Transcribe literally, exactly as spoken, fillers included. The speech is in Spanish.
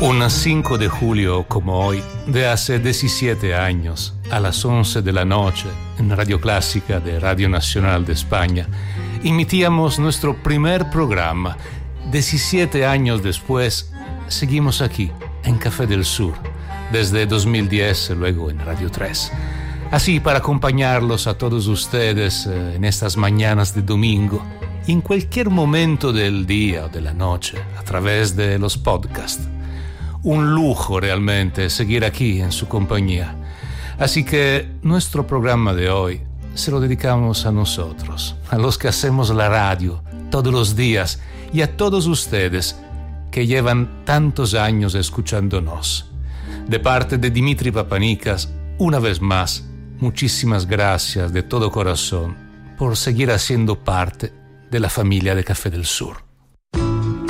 Un cinco de julio como hoy, de hace diecisiete años, a las once de la noche, en Radio Clásica de Radio Nacional de España, emitíamos nuestro primer programa. diecisiete años después, seguimos aquí, en Café del Sur, desde dos mil diez, luego en Radio tres. Así, para acompañarlos a todos ustedes eh, en estas mañanas de domingo, y en cualquier momento del día o de la noche, a través de los podcasts. Un lujo realmente seguir aquí en su compañía. Así que nuestro programa de hoy se lo dedicamos a nosotros, a los que hacemos la radio todos los días y a todos ustedes que llevan tantos años escuchándonos. De parte de Dimitri Papanikas, una vez más, muchísimas gracias de todo corazón por seguir haciendo parte de la familia de Café del Sur.